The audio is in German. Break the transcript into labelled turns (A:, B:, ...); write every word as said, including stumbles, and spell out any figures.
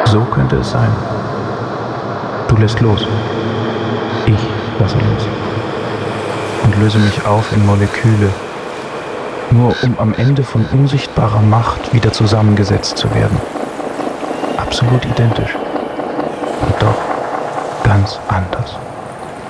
A: So könnte es sein. Du lässt los. Ich lasse los. Und löse mich auf in Moleküle, nur um am Ende von unsichtbarer Macht wieder zusammengesetzt zu werden. Absolut identisch. Und doch ganz anders.